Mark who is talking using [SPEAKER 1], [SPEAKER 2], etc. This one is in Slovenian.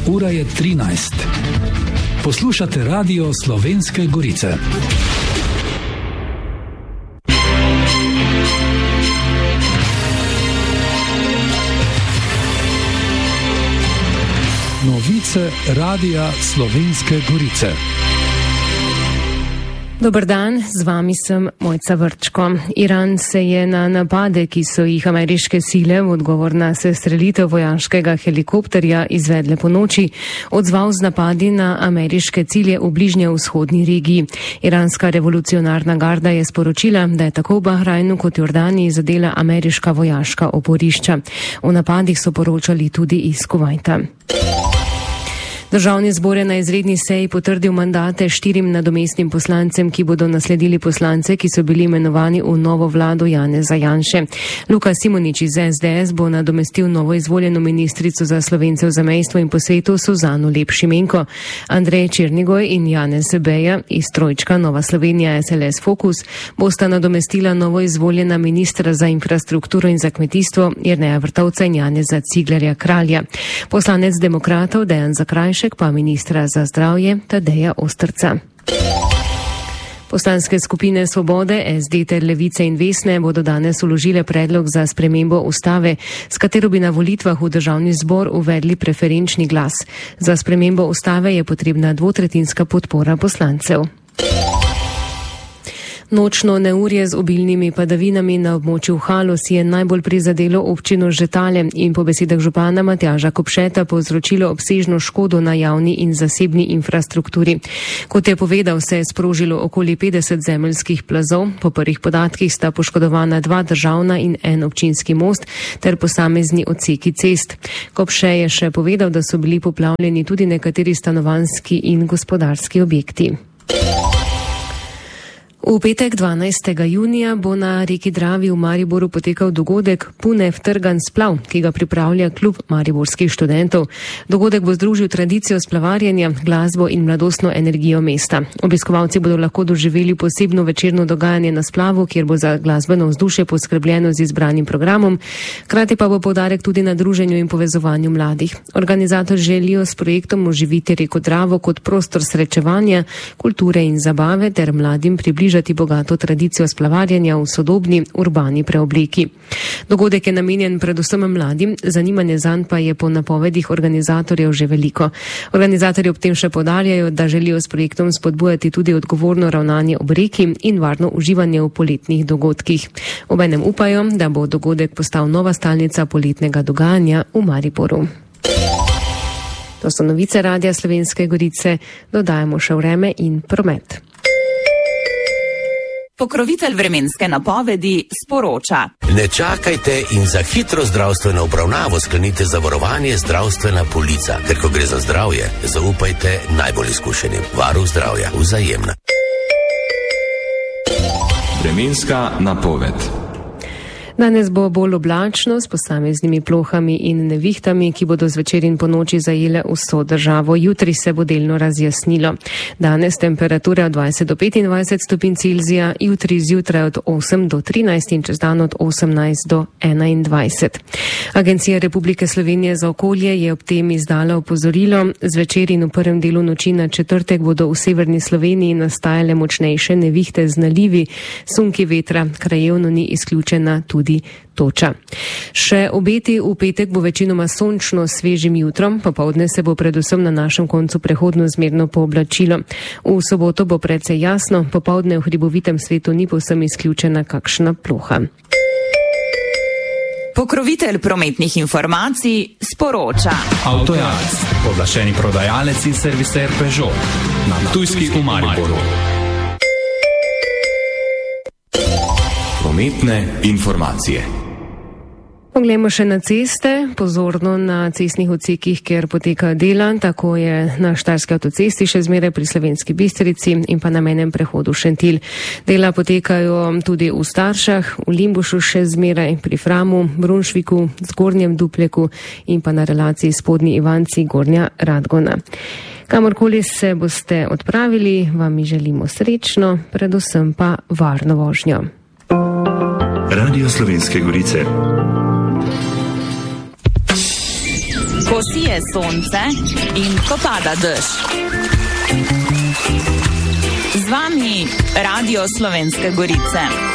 [SPEAKER 1] ura je 13. Poslušate Radio Slovenske Gorice. Novice Radia Slovenske Gorice.
[SPEAKER 2] Dober dan, z vami sem Mojca Vrčko. Iran se je na napade, ki so jih ameriške sile v odgovor na sestrelitev vojaškega helikopterja izvedle po noči, odzval z napadi na ameriške cilje v bližnje vzhodni regiji. Iranska revolucionarna garda je sporočila, da je tako v Bahrajnu kot Jordaniji zadela ameriška vojaška oporišča. O napadih so poročali tudi iz Kuvajta. Državni zbor je na izredni seji potrdil mandate 4 nadomestnim poslancem, ki bodo nasledili poslance, ki so bili imenovani v novo vlado Janeza Janše. Luka Simonič iz SDS bo nadomestil novo izvoljeno ministrico za Slovence v zamejstvu in po svetu Suzano Lep Šimenko. Andrej Černigoj in Janez Beja iz trojčka Nova Slovenija SLS Fokus bosta nadomestila novo izvoljena ministra za infrastrukturo in za kmetijstvo Jerneja Vrtovca in Janeza Ciglerja Kralja. Poslanec demokratov Dejan Zakrajšek pa ministra za zdravje Tadeja Ostrca. Poslanske skupine Svobode, SD ter Levice in Vesne bodo danes vložile predlog za spremembo ustave, s katero bi na volitvah v državni zbor uvedli preferenčni glas. Za spremembo ustave je potrebna 2/3 podpora poslancev. Nočno neurje z obilnimi padavinami na območju Haloz je najbolj prizadelo občino Žetale in po besedah župana Matjaža Kopšeta povzročilo obsežno škodo na javni in zasebni infrastrukturi. Kot je povedal, se je sprožilo okoli 50 zemeljskih plazov, po prvih podatkih sta poškodovana 2 državna in 1 občinski most ter posamezni odseki cest. Kopše je še povedal, da so bili poplavljeni tudi nekateri stanovanjski in gospodarski objekti. V petek 12. junija bo na reki Dravi v Mariboru potekal dogodek Pune vtrgan splav, ki ga pripravlja klub mariborskih študentov. Dogodek bo združil tradicijo splavarjenja, glasbo in mladostno energijo mesta. Obiskovalci bodo lahko doživeli posebno večerno dogajanje na splavu, kjer bo za glasbeno vzdušje poskrbljeno z izbranim programom, hkrati pa bo poudarek tudi na druženju in povezovanju mladih. Organizator želijo s projektom oživiti reko Dravo kot prostor srečevanja, kulture in zabave ter mladim približati bogato tradicijo splavarjanja v sodobni urbani preobliki. Dogodek je namenjen predvsem mladim, zanimanje zanj pa je po napovedih organizatorjev že veliko. Organizatorji ob tem še poudarjajo, da želijo s projektom spodbujati tudi odgovorno ravnanje ob reki in varno uživanje v poletnih dogodkih. Obenem upajo, da bo dogodek postal nova stalnica poletnega dogajanja v Mariboru. To so novice Radia Slovenske Gorice, dodajamo še vreme in promet.
[SPEAKER 3] Pokrovitelj vremenske napovedi sporoča.
[SPEAKER 4] Ne čakajte in za hitro zdravstveno obravnavo sklenite zavarovanje zdravstvena polica, ker ko gre za zdravje, zaupajte najbolj izkušenim. Varuh zdravja, Vzajemna.
[SPEAKER 5] Vremenska napoved.
[SPEAKER 2] Danes bo bolj oblačno s posameznimi plohami in nevihtami, ki bodo zvečer in po noči zajele vso državo. Jutri se bo delno razjasnilo. Danes temperatura od 20 do 25 stopinj Celzija, jutri zjutraj od 8 do 13 in čez dan od 18 do 21. Agencija Republike Slovenije za okolje je ob tem izdala opozorilo. Zvečer in v prvem delu noči na četrtek bodo v severni Sloveniji nastajale močnejše nevihte z nalivi, sunki vetra, krajevno ni izključena tudi toča. Še obeti v petek bo večinoma sončno s svežim jutrom, popoldne se bo predvsem na našem koncu prehodno zmerno pooblačilo. V soboto bo precej jasno, popoldne v hribovitem svetu ni povsem izključena kakšna ploha.
[SPEAKER 3] Pokrovitelj prometnih informacij sporoča.
[SPEAKER 6] Avtojalec, pooblaščeni prodajalec in serviser Peugeot na Ptujski v Mariboru.
[SPEAKER 5] Prometne informacije.
[SPEAKER 2] Poglejmo še na ceste, pozorno na cestnih odsekih, kjer potekajo dela, tako je na Štajerski avtocesti še zmeraj pri Slovenski Bistrici in pa na mejnem prehodu Šentilj. Dela potekajo tudi v Staršah, v Limbušu še zmeraj, pri Framu, Brunšviku, Zgornjem Dupleku in pa na relaciji Spodnji Ivanci, Gornja Radgona. Kamorkoli se boste odpravili, vam želimo srečno, predvsem pa varno vožnjo.
[SPEAKER 7] Radio Slovenske Gorice.
[SPEAKER 3] ko sije sonce in ko pada dež. Z vami Radio Slovenske Gorice.